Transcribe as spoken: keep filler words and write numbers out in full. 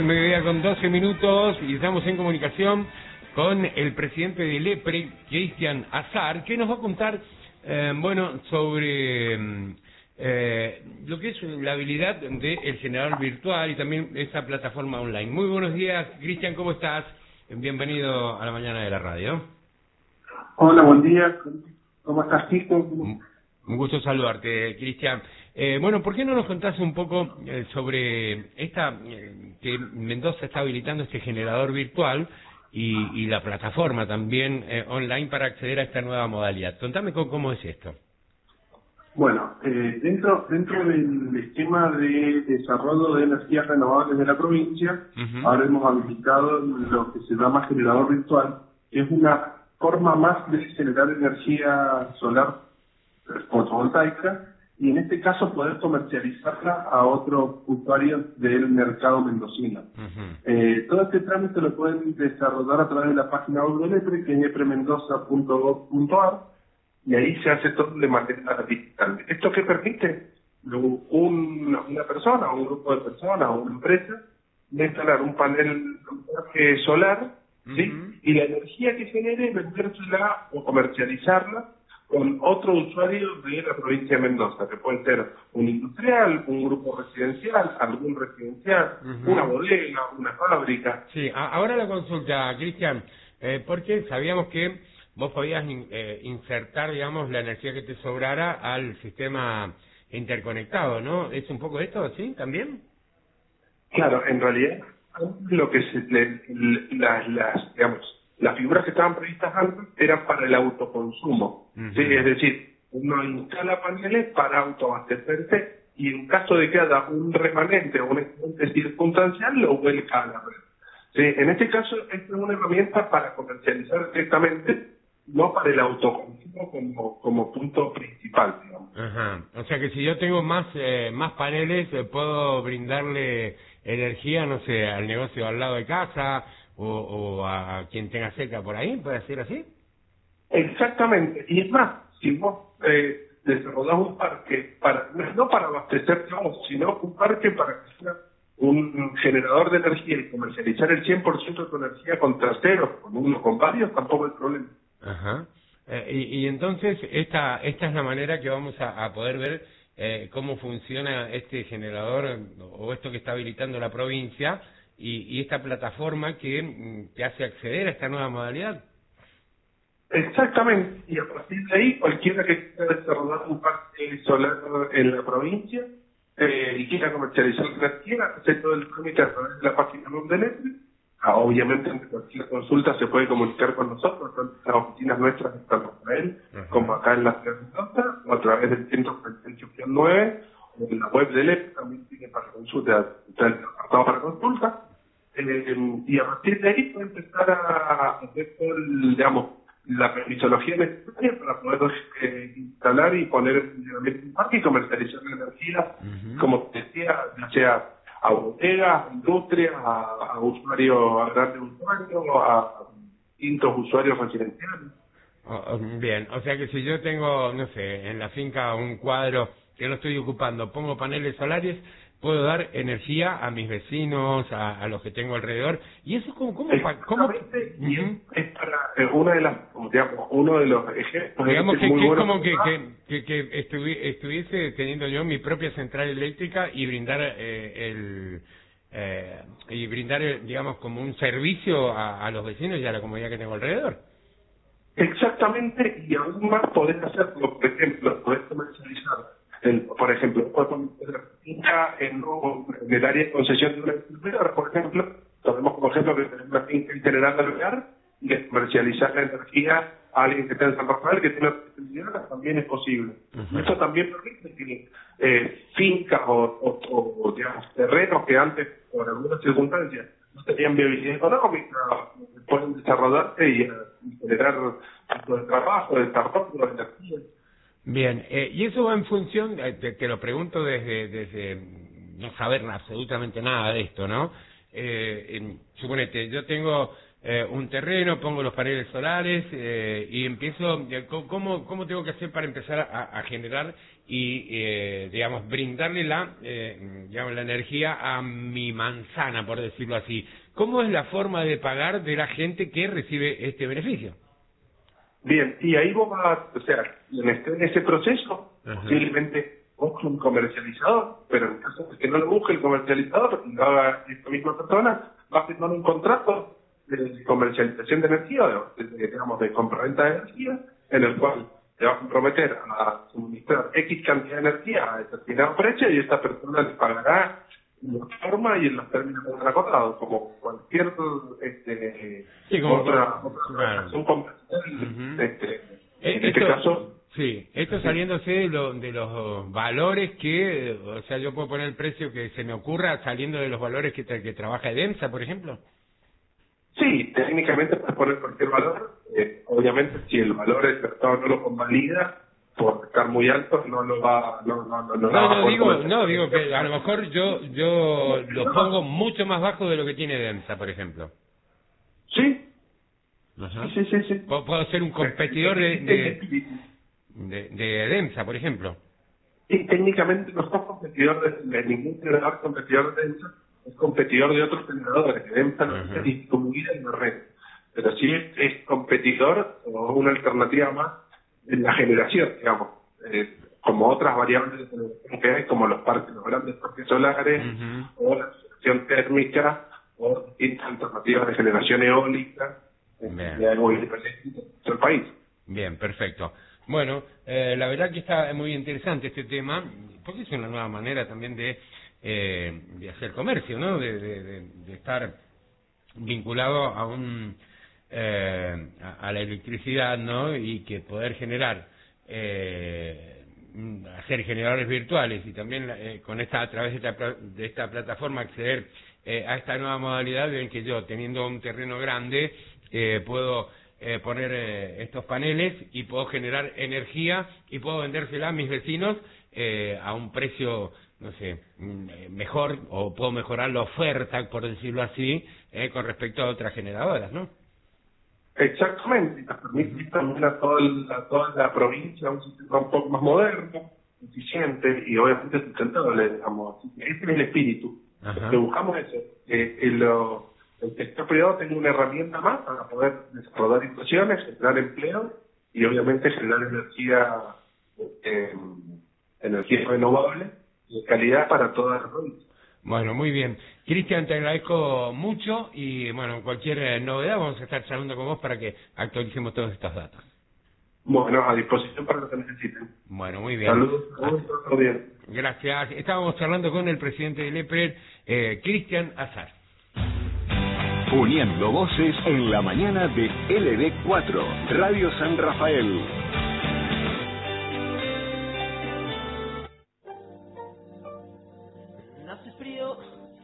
Mediodía con doce minutos y estamos en comunicación con el presidente del EPRE, Cristian Azar, que nos va a contar, eh, bueno, sobre eh, lo que es la habilidad del generador virtual y también esa plataforma online. Muy buenos días, Cristian, ¿cómo estás? Bienvenido a la mañana de la radio. Hola, buen día. ¿Cómo estás, Tito? Un gusto saludarte, Cristian. Eh, bueno, ¿por qué no nos contás un poco eh, sobre esta eh, que Mendoza está habilitando este generador virtual y, y la plataforma también eh, online para acceder a esta nueva modalidad? Contame cómo, cómo es esto. Bueno, eh, dentro dentro del esquema de desarrollo de energías renovables de la provincia, uh-huh. ahora hemos habilitado lo que se llama generador virtual, que es una forma más de generar energía solar fotovoltaica y en este caso poder comercializarla a otros usuarios del mercado mendocino. Uh-huh. Eh, todo este trámite lo pueden desarrollar a través de la página web del EPRE, que es epremendoza punto gob punto ar, y ahí se hace todo de manera digital. ¿Esto qué permite? Un, una persona, un grupo de personas o una empresa de instalar un panel solar, uh-huh. ¿sí? Y la energía que genere vendérsela o comercializarla con otro usuario de la provincia de Mendoza, que puede ser un industrial, un grupo residencial, algún residencial, uh-huh. una bodega, una fábrica. Sí, a, ahora la consulta, Cristian, eh, porque sabíamos que vos podías in, eh, insertar, digamos, la energía que te sobrara al sistema interconectado, ¿no? ¿Es un poco esto, sí, también? Claro, en realidad, lo que se, le, le, las, las, digamos, las figuras que estaban previstas antes eran para el autoconsumo, uh-huh. ¿sí? Es decir, uno instala paneles para autoabastecerse y en caso de que haya un remanente o un excedente circunstancial lo vuelca a la red. ¿Sí? En este caso es una herramienta para comercializar directamente, no para el autoconsumo como, como punto principal, digamos. Ajá. O sea que si yo tengo más eh, más paneles, eh, puedo brindarle energía, no sé, al negocio al lado de casa, O, o a quien tenga cerca por ahí, ¿puede ser así? Exactamente, y es más, si vos eh, desarrollás un parque, para no para abastecerte vos, sino un parque para que sea un generador de energía y comercializar el cien por ciento de tu energía con terceros, con uno, con varios, tampoco hay problema. Ajá. Eh, y, y entonces, esta esta es la manera que vamos a, a poder ver eh, cómo funciona este generador o esto que está habilitando la provincia, Y, y esta plataforma que te hace acceder a esta nueva modalidad. Exactamente, y a partir de ahí cualquiera que quiera desarrollar un parque solar en la provincia eh, y quiera comercializar la energía, hace todo el trámite a través de la página web del EPRE. Ah, obviamente ante cualquier consulta se puede comunicar con nosotros, tanto en las oficinas nuestras de San Rafael, uh-huh. como acá en la ciudad de Mendoza, o a través del ciento cuarenta y ocho nueve, o en la web del EPRE también tiene para consulta, está el apartado para consulta. Eh, y a partir de ahí puede empezar a hacer todo el, digamos, la permisología necesaria para poder eh, instalar y poner en funcionamiento un parque y comercializar la energía, uh-huh. como te decía, ya sea a bodegas, a industrias, a, a usuarios, a grandes usuarios, a distintos usuarios residenciales. Oh, bien, o sea que si yo tengo, no sé, en la finca un cuadro que no estoy ocupando, pongo paneles solares, puedo dar energía a mis vecinos, a, a los que tengo alrededor, y eso como cómo cómo y uh-huh. es para eh, una de las digamos, uno de los ejemplos, digamos que, muy que es bueno como que, que, que, que estuvi, estuviese teniendo yo mi propia central eléctrica y brindar eh, el eh, y brindar digamos como un servicio a, a los vecinos y a la comunidad que tengo alrededor. Exactamente, y aún más podés hacerlo, por ejemplo, podés comercializar El, por ejemplo, finca en, en el área de concesión de una distribuidora, por ejemplo, tomemos como ejemplo que tenemos una finca en General Alvear y de comercializar la energía a alguien que está en San Rafael que tiene una distribuidora, también es posible. Uh-huh. Eso también permite que eh, fincas o, o, o digamos, terrenos que antes, por algunas circunstancias, no tenían viabilidad económica, pueden desarrollarse y, y generar tanto de trabajo, de desarrollo, de energía. Bien, eh, y eso va en función, eh, te, te lo pregunto desde, desde no saber absolutamente nada de esto, ¿no? Eh, eh, suponete, yo tengo eh, un terreno, pongo los paneles solares eh, y empiezo, ¿cómo, ¿cómo tengo que hacer para empezar a, a generar y, eh, digamos, brindarle la, eh, digamos, la energía a mi manzana, por decirlo así. ¿Cómo es la forma de pagar de la gente que recibe este beneficio? Bien, y ahí vos vas, o sea, en, este, en ese proceso, Ajá. posiblemente busque un comercializador, pero en caso de que no lo busque el comercializador y lo haga esta misma persona, va a firmar un contrato de comercialización de energía, de, de, digamos, de compraventa de energía, en el cual te va a comprometer a suministrar X cantidad de energía a determinado precio y esta persona le pagará en la forma y en los términos que han acordado, como cualquier este, sí, como otra, con, otra claro. relación comercial. Uh-huh. este, eh, en esto, este caso, sí, esto saliéndose de, lo, de los valores que, o sea, yo puedo poner el precio que se me ocurra saliendo de los valores que, tra que trabaja EDEMSA, por ejemplo. sí, técnicamente puedes poner cualquier valor. Eh, obviamente, si el valor del mercado no lo convalida, por estar muy alto, no lo va, no, no, no, no, No, va a no poder digo, comercializar. no digo que a lo mejor yo yo lo pongo mucho más bajo de lo que tiene EDEMSA, por ejemplo. Sí, Ajá. sí, sí, sí, sí. Puedo, puedo ser un competidor de de, de, de EDEMSA, por ejemplo. Sí, técnicamente no sos competidor de, de ningún generador competidor de EMSA, es competidor de otros generadores, de EMSA no Ajá. es distribuida en la red, pero sí es, es competidor o una alternativa más en la generación, digamos, eh, como otras variables que hay, como los parques, los grandes parques solares, Uh-huh. o la generación térmica, o distintas alternativas de generación eólica, Bien. de algo independiente en todo el país. Bien, perfecto. Bueno, eh, la verdad que está muy interesante este tema, porque es una nueva manera también de, eh, de hacer comercio, ¿no? De, de, de, de estar vinculado a un eh, a, a la electricidad, ¿no? Y que poder generar, eh, hacer generadores virtuales y también eh, con esta a través de esta, de esta plataforma acceder eh, a esta nueva modalidad en que yo, teniendo un terreno grande, eh, puedo eh, poner eh, estos paneles y puedo generar energía y puedo vendérsela a mis vecinos eh, a un precio, no sé, mejor, o puedo mejorar la oferta, por decirlo así, eh, con respecto a otras generadoras, ¿no? Exactamente, y nos permite también a toda, el, a toda la provincia un sistema un poco más moderno, eficiente y obviamente sustentable, digamos. Ese es el espíritu. Ajá. Lo que buscamos es que el, lo, el sector privado tenga una herramienta más para poder desarrollar inversiones, generar empleo y obviamente generar energía, eh, energía renovable y de calidad para toda la provincia. Bueno, muy bien. Cristian, te agradezco mucho y, bueno, cualquier eh, novedad vamos a estar charlando con vos para que actualicemos todos estos datos. Bueno, a disposición para lo que necesiten. Bueno, muy bien. Saludos. Todo bien. Gracias. Estábamos charlando con el presidente del EPRED, eh, Cristian Azar. Uniendo voces en la mañana de L D cuatro, Radio San Rafael. Hace frío